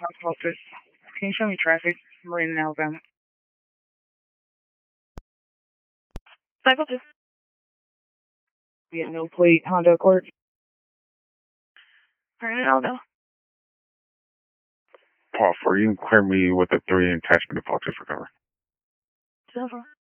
Office. Can you show me traffic? Marine in Alabama. Cycle just. Yeah, no plate, Honda Accord. Marine in Alabama. Paul, for you can clear me with a 3 attachment to Fox for cover. 7-4.